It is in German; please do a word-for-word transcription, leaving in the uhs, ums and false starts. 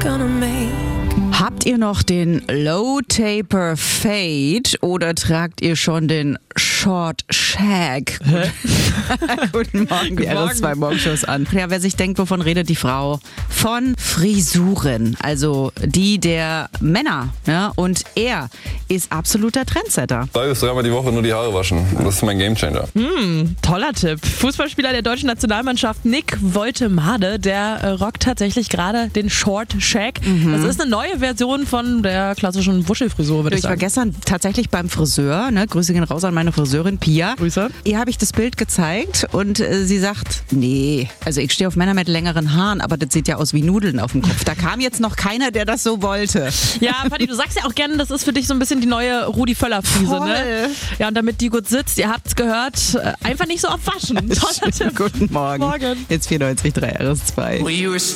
gonna make. Habt ihr noch den Low Taper Fade oder tragt ihr schon den Short Shag? Guten Morgen, die R S zwei Morgenshows an. Ja, wer sich denkt, wovon redet die Frau? Von Frisuren, also die der Männer. Ja? Und er ist absoluter Trendsetter. Zwei bis dreimal die Woche nur die Haare waschen. Das ist mein Gamechanger. Hm, toller Tipp. Fußballspieler der deutschen Nationalmannschaft Nick Woltemade, der äh, rockt tatsächlich gerade den Short Shag. Mhm. Das ist eine neue Version von der klassischen Wuschelfrisur, würde ich Ich war sagen. gestern tatsächlich beim Friseur. Ne? Grüße gehen raus an meine Friseurin Pia. Grüße. Ihr habe ich das Bild gezeigt und äh, sie sagt, nee, also ich stehe auf Männer mit längeren Haaren, aber das sieht ja aus wie Nudeln auf dem Kopf. Da kam jetzt noch keiner, der das so wollte. Ja, Patti, du sagst ja auch gerne, das ist für dich so ein bisschen die neue Rudi Völler-Frise, ne? Ja, und damit die gut sitzt, ihr habt's gehört, äh, einfach nicht so oft waschen. Toller Tipp. Guten Morgen. Morgen. Jetzt vierundneunzig Komma drei R S zwei. Well, you were